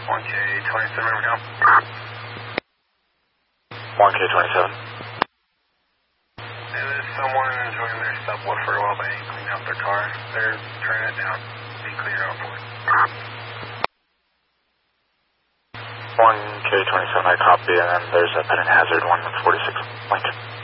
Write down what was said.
1K27, over now. 1K27. There's someone enjoying their subwoofer while they clean out their car. They're turning it down. Be clear out for it. 1K27, I copy, and then there's a pending hazard, 146. Link.